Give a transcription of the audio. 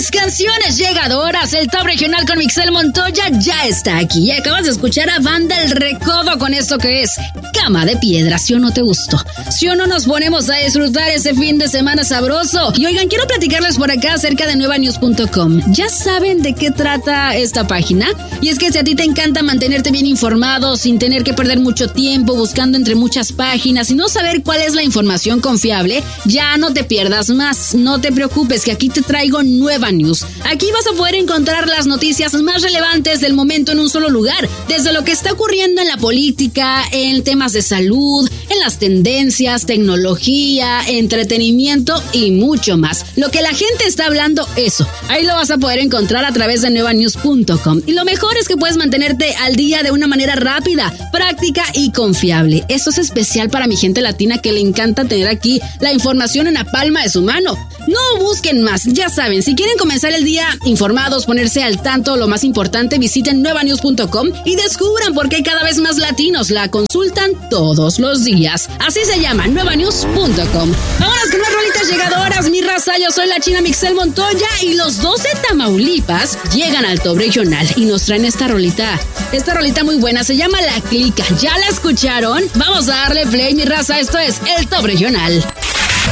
mejores canciones llegadoras. El Top Regional con Mixel Montoya ya está aquí. Y acabas de escuchar a Banda El Recodo con esto que es Cama de Piedra. ¿Sí o no te gustó? ¿Sí o no nos ponemos a disfrutar ese fin de semana sabroso? Y oigan, quiero platicarles por acá acerca de nuevanews.com. ¿Ya saben de qué trata esta página? Y es que si a ti te encanta mantenerte bien informado sin tener que perder mucho tiempo buscando entre muchas páginas y no saber cuál es la información confiable, ya no te pierdas más. No te preocupes, que aquí te traigo Nueva News. Aquí vas a poder encontrar las noticias más relevantes del momento en un solo lugar, desde lo que está ocurriendo en la política, en temas de salud, en las tendencias, tecnología, entretenimiento y mucho más. Lo que la gente está hablando, eso. Ahí lo vas a poder encontrar a través de nuevanews.com. Y lo mejor es que puedes mantenerte al día de una manera rápida, práctica y confiable. Esto es especial para mi gente latina que le encanta tener aquí la información en la palma de su mano. No busquen más, ya saben, si quieren comenzar el día informados, ponerse al tanto, lo más importante, visiten nuevanews.com y descubran por qué cada vez más latinos la consultan todos los días. Así se llama, nuevanews.com. Vámonos con más rolitas llegadoras, mi raza. Yo soy la China Mixel Montoya y los dos de Tamaulipas llegan al Top Regional y nos traen esta rolita muy buena, se llama La Clica. ¿Ya la escucharon? Vamos a darle play, mi raza, esto es el Top Regional.